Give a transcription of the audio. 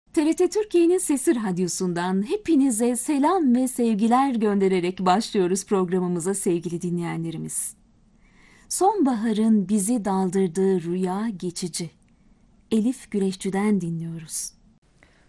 TRT Türkiye'nin Sesi Radyosu'ndan hepinize selam ve sevgiler göndererek başlıyoruz programımıza sevgili dinleyenlerimiz. Sonbaharın bizi daldırdığı rüya geçici. Elif Güreşçi'den dinliyoruz.